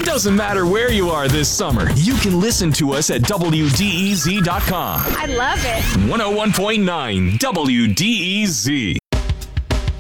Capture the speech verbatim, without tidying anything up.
It doesn't matter where you are this summer. You can listen to us at W D E Z dot com. I love it. one oh one point nine W D E Z.